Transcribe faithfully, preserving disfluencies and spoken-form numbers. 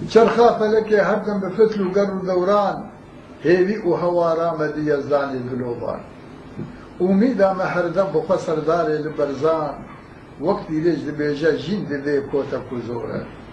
چرخا فەلەکێ هەردەم بە فتل و گەڕ و دەوران هێوی و هەوارامە دیەزدانی دلۆبان ئومیدامە هەردەم بخوا سەردارێ لە بەرزان وەک دیرێژ دەبێژە ژین دەبێ کۆتە کوزۆرە